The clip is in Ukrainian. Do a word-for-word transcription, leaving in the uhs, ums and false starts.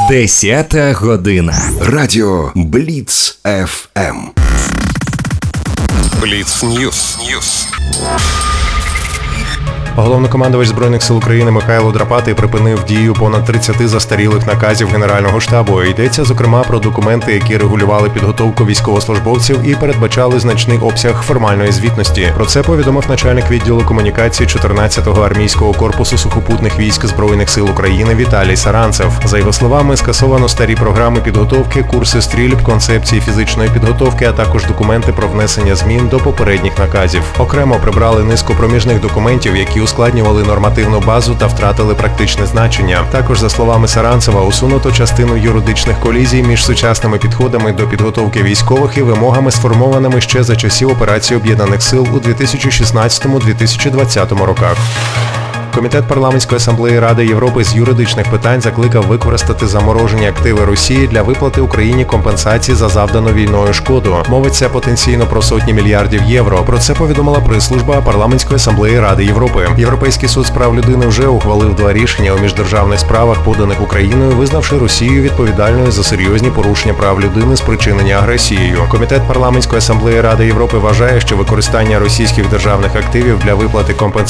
Десята година. Радіо Бліц еф ем. Бліц Ньюс. Ньюс. Головнокомандувач Збройних сил України Михайло Драпатий припинив дію понад тридцяти застарілих наказів Генерального штабу. Йдеться, зокрема, про документи, які регулювали підготовку військовослужбовців і передбачали значний обсяг формальної звітності. Про це повідомив начальник відділу комунікації чотирнадцятого армійського корпусу сухопутних військ Збройних сил України Віталій Саранцев. За його словами, скасовано старі програми підготовки, курси стрільб, концепції фізичної підготовки, а також документи про внесення змін до попередніх наказів. Окремо прибрали низку проміжних документів, які ускладнювали нормативну базу та втратили практичне значення. Також, за словами Саранцева, усунуто частину юридичних колізій між сучасними підходами до підготовки військових і вимогами, сформованими ще за часів операції Об'єднаних сил у дві тисячі шістнадцятому - дві тисячі двадцятому роках. Комітет Парламентської асамблеї Ради Європи з юридичних питань закликав використати заморожені активи Росії для виплати Україні компенсації за завдану війною шкоду. Мовиться потенційно про сотні мільярдів євро. Про це повідомила прес-служба Парламентської асамблеї Ради Європи. Європейський суд з прав людини вже ухвалив два рішення у міждержавних справах, поданих Україною, визнавши Росію відповідальною за серйозні порушення прав людини, спричинені агресією. Комітет Парламентської асамблеї Ради Європи вважає, що використання російських державних активів для виплати компенсації